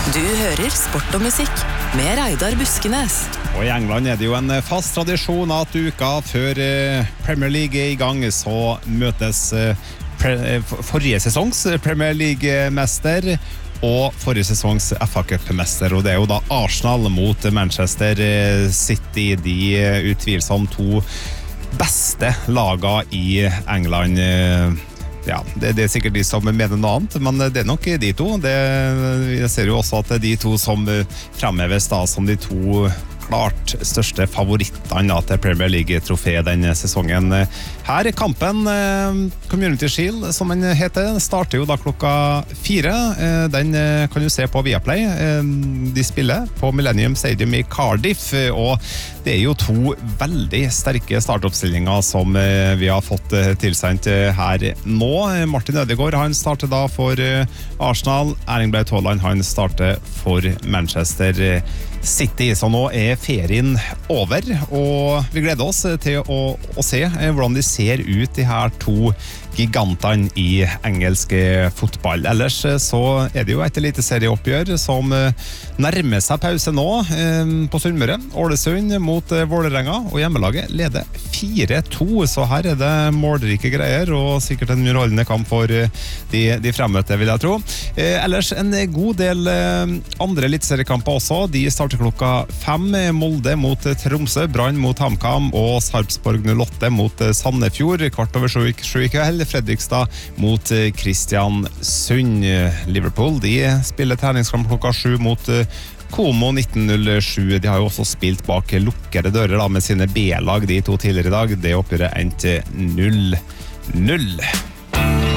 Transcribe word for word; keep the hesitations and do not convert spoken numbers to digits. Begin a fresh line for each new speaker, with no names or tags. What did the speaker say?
Du hører Sport og musikk med Reidar Buskenes.
Og i England er det jo en fast tradisjon at uka før Premier League er i gang, så møtes forrige sesongs Premier League-mester og forrige sesongs F A Cup-mester, og det er jo da Arsenal mot Manchester City, de utvilsomt to beste laga i England. Ja, det, det er sikkert de som mener noe annet, men det er nok de to. Det, jeg ser jo også at det er de to som fremheves da som de to klart største favorittene til Premier League-trofé denne sesongen. Her er kampen, Community Shield, som den heter, starter jo da klokka fire. Den kan du se på Viaplay. De spiller på Millennium Stadium i Cardiff, og det er jo to veldig sterke startoppstillinger som vi har fått tilsendt her nå. Martin Ødegaard, han starter da for Arsenal. Erling Braut Haaland, han starter for Manchester City, så nå er ferien over, og vi gleder oss til å, å se hvordan de ser ut, de her to gigantene i engelsk fotball. Ellers så er det jo et lite serieoppgjør som nærmer seg pause nå på Sunnmøre. Ålesund mot Vålerenga, og hjemmelaget leder fire to, så her er det målrike greier, og sikkert en underholdende kamp for de, de fremmøtte, vil jeg tro. Ellers en god del andre eliteseriekamper også. De starter klokka fem. Molde mot Tromsø, Brann mot HamKam og Sarpsborg null åtte mot Sandefjord. Kvart over sju i kveld. Fredrikstad mot Kristiansund. Liverpool, de spiller treningskamp klokka sju mot Como nitten null sju. De har jo også spilt bak lukkede dører da, med sine B-lag de to tidligere i dag. Det oppgjøret endte null null.